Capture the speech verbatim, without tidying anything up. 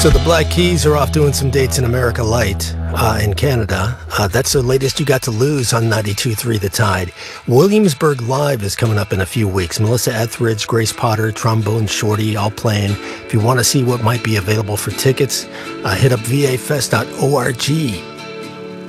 So the Black Keys are off doing some dates in America Light uh, in Canada. Uh, that's the latest you got to lose on ninety-two point three The Tide. Williamsburg Live is coming up in a few weeks. Melissa Etheridge, Grace Potter, Trombone Shorty, all playing. If you want to see what might be available for tickets, uh, hit up v a fest dot org.